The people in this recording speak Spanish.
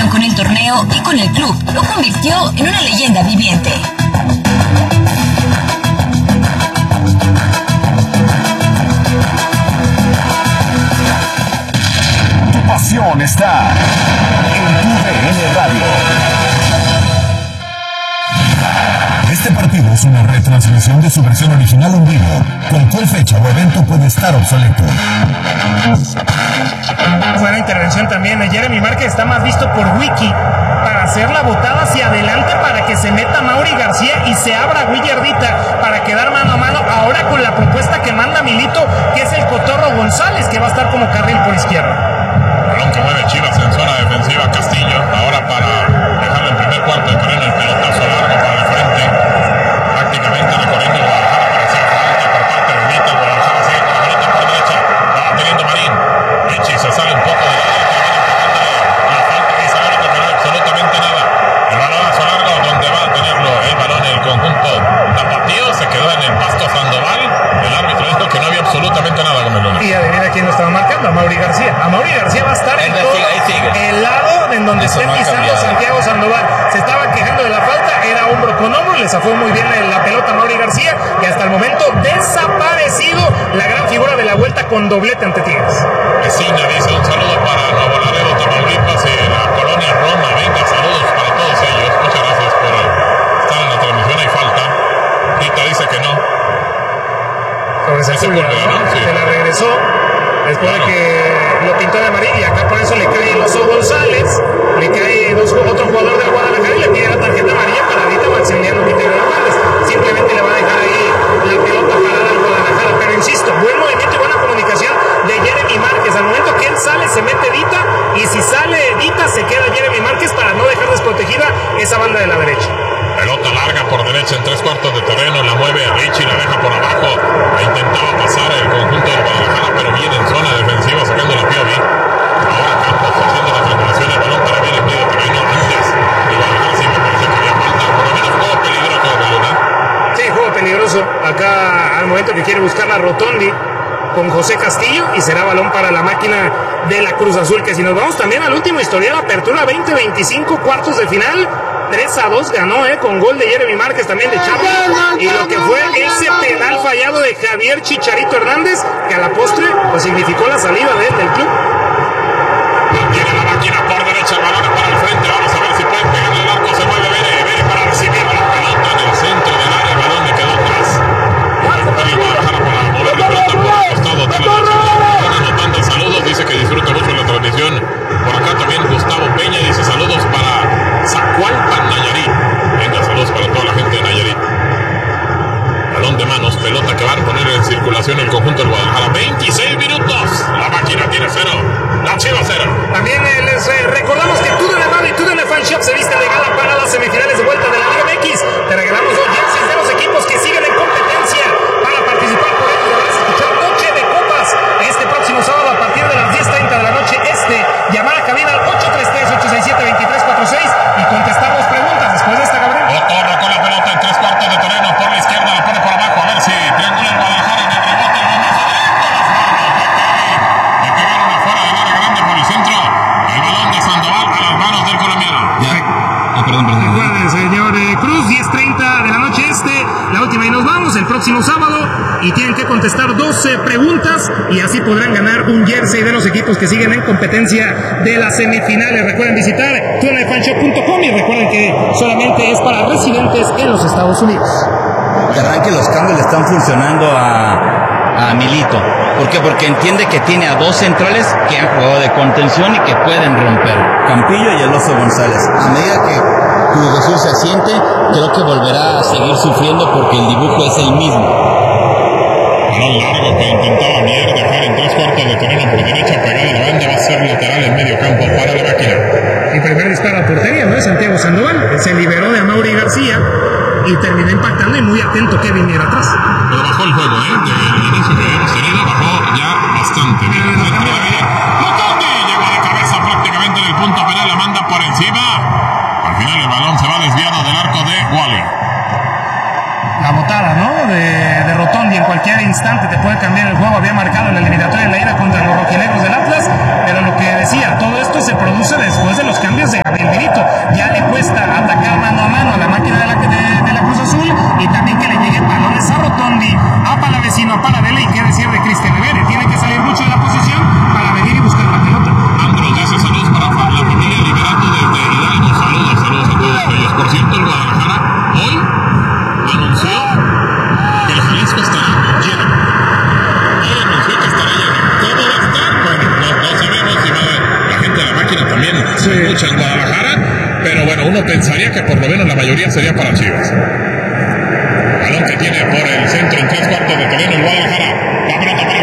relación con el torneo y con el club lo convirtió en una leyenda viviente. Tu pasión está en tu DN Radio. Este partido es una retransmisión de su versión original en vivo. Cualquier fecha o evento puede estar obsoleto. Buena intervención también. Jeremy Márquez está más visto por Wiki para hacer la botada hacia adelante para que se meta Mauri García y se abra Willardita para quedar mano a mano. Ahora con la propuesta que manda Milito, que es el Cotorro González, que va a estar como carril por izquierda. Balón que mueve Chivas en zona defensiva. Castillo, ahora para dejarlo en primer cuarto de terreno, el pelotazo largo para el frente, prácticamente recorriendo Guadalajara para hacer falta por parte de Milito. Guadalajara sigue con la pelota por derecha, va teniendo Marín. Richie se sale un poco de la falta y sale no hay absolutamente nada. El balonazo largo donde va a tenerlo el balón el conjunto tapatío, se quedó en el pasto Sandoval. El árbitro dijo que no había absolutamente nada con el balón. Y adivina quién lo estaba marcando, a Mauri García. A Mauri García va a estar en todo el lado en donde esté pisando Santiago Sandoval. Se estaba quejando de la falta, era hombro con hombro, le zafó muy bien la pelota a Mauri García, que hasta el momento desaparecido, la gran figura de la vuelta con doblete ante Tigres. Vecina dice un saludo para Nuevo Laredo, Tamaulipas y la colonia Roma. Venga, saludos para todos ellos. Muchas gracias por estar en la transmisión. Hay falta. Rita dice que no. Sobre Sepúlveda, ¿no? Sí. Se la regresó después de que lo pintó de amarillo, y acá por eso le cae el Oso González, le cae otro jugador del Guadalajara y le pide la tarjeta amarilla para ahorita Maximiliano Quintero Hernández. Simplemente le va a dejar ahí la pelota parada al Guadalajara, pero insisto, buen movimiento y buena comunicación de Jeremy Márquez. Al momento que él sale, se mete Dita, y si sale Dita, se queda Jeremy Márquez para no dejar desprotegida esa banda de la derecha. Pelota larga por derecha en tres cuartos de terreno, la mueve Richie, la deja por abajo. Intentaba pasar el conjunto del Guadalajara, pero viene en zona defensiva sacando la POV. Ahora Campos haciendo la triangulación, el balón para bien en medio terreno. Antes el Guadalajara sí me parece que había falta, por lo menos juego peligroso de Luna. Sí, juego peligroso. Acá al momento que quiere buscar la Rotondi con José Castillo, y será balón para la máquina de la Cruz Azul, que si nos vamos también al último historial, apertura 2025, cuartos de final, 3-2 ganó, con gol de Jeremy Márquez, también de Chapo, y lo que fue ese penal fallado de Javier Chicharito Hernández, que a la postre pues significó la salida de él del club. Tiene la máquina por derecha, el balón para el frente, vamos a ver si puede pegarle al arco, se mueve Bere para recibir la pelota en el centro del área, el balón le quedó atrás. El Guadalajara para mover la pelota por el costado de la derecha. Anotando saludos, dice que disfruta mucho la transmisión. Por acá también Gustavo Peña dice saludos para Zacualpan, Nayarit. Venga, saludos para toda la gente de Nayarit. Balón de manos, pelota que va a poner en circulación el conjunto del Guadalajara. 26 minutos, la máquina tiene 0, la Chivas 0. También les recordamos que TUDN Radio y TUDN Fan Shop se visten de gala para las semifinales de vuelta de la Liga MX. Te regalamos 2 jerseys de los equipos que siguen en competencia. Para participar por ello deberás escuchar Noche de Copas este próximo sábado a partir de las 10:30 de la noche llamar a cabina al 833-867-2346 y contestar las preguntas después de esta, Gabriel. Otorro con la pelota en tres cuartos de terreno por la izquierda, la pone por abajo, a ver si triangula el Guadalajara en el rebote, el bombazo directo a las manos. Le pegaron afuera del área grande por el centro, el balón de Sandoval a las manos del colombiano. Perdón. Recuerden, señor Cruz, 10:30 de la noche la última, y nos vamos el próximo sábado, y tienen que contestar 12 preguntas, y así podrán ganar un jersey de los equipos que siguen en competencia de las semifinales. Recuerden visitar tunefanshop.com y recuerden que solamente es para residentes en los Estados Unidos. De arranque los cambios le están funcionando a Milito. ¿Por qué? Porque entiende que tiene a 2 centrales que han jugado de contención y que pueden romper. Campillo y el Oso González. A medida que Cruz Azul se asiente, creo que volverá a seguir sufriendo porque el dibujo es el mismo. Balón largo que intentaba Mier dejar en tres cuartos de terreno por derecha, pegada a la banda, va a ser lateral en medio campo para la máquina. Y primer disparo a portería, ¿no? Santiago Sandoval, se liberó de Amaury García y terminó impactando, y muy atento Kevin Mier atrás. Pero bajó el juego, del inicio que habíamos tenido, bajó ya bastante. Bien, Rotondi llegó de cabeza prácticamente en el punto penal, la manda por encima. Al final el balón se va desviado del arco de Wally. La botada, ¿no? De Rotondi. y en cualquier instante te puede cambiar el juego. Había marcado en la eliminatoria de la ida contra los rojinegros del Atlas, pero lo que decía, todo esto se produce después de los cambios de Gabriel Milito. Ya le cuesta atacar mano a mano a la máquina de la Cruz Azul, y también que le lleguen balones a Rotondi, a Palavecino, a Paradela, y qué decir de Cristian Rivera. Tiene que salir mucho de la posición para venir y buscar la pelota. Andros dice saludos para la familia Liberato desde Hidalgo. Saludos a todos ellos. Por cierto, el Guadalajara hoy anunció que el Jalisco estará lleno. Hoy anunció que estará lleno. ¿Cómo va a estar? Bueno, no sabemos si va a haber. La gente de la máquina también se escucha en Guadalajara, pero bueno, uno pensaría que por lo menos la mayoría sería para Chivas. Balón que tiene por el centro en 3/4 de terreno el Guadalajara. La pelota para